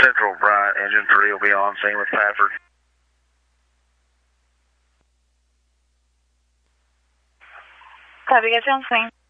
Central Bryant, engine 3 will be on scene with Pafford. Copy, guys, on scene.